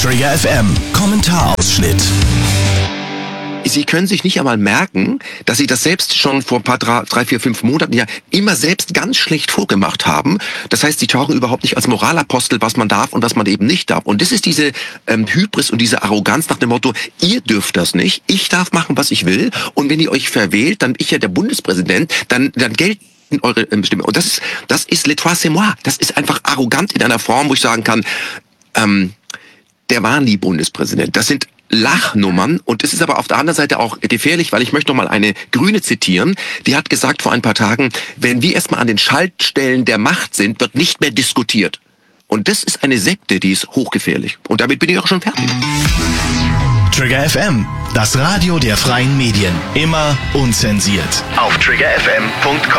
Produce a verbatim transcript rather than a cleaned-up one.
Trigger F M Kommentarausschnitt. Sie können sich nicht einmal merken, dass Sie das selbst schon vor ein paar drei, drei, vier, fünf Monaten ja immer selbst ganz schlecht vorgemacht haben. Das heißt, Sie tauchen überhaupt nicht als Moralapostel, was man darf und was man eben nicht darf. Und das ist diese ähm, Hybris und diese Arroganz nach dem Motto, ihr dürft das nicht, ich darf machen, was ich will. Und wenn ihr euch verwählt, dann bin ich ja der Bundespräsident, dann, dann gelten eure ähm, Stimme. Und das ist, das ist le toi, c'est moi. Das ist einfach arrogant in einer Form, wo ich sagen kann, ähm, der war nie Bundespräsident. Das sind Lachnummern, und es ist aber auf der anderen Seite auch gefährlich, weil ich möchte noch mal eine Grüne zitieren, die hat gesagt vor ein paar Tagen, wenn wir erstmal an den Schaltstellen der Macht sind, wird nicht mehr diskutiert. Und das ist eine Sekte, die ist hochgefährlich. Und damit bin ich auch schon fertig. Trigger F M, das Radio der freien Medien. Immer unzensiert. Auf trigger f m punkt com.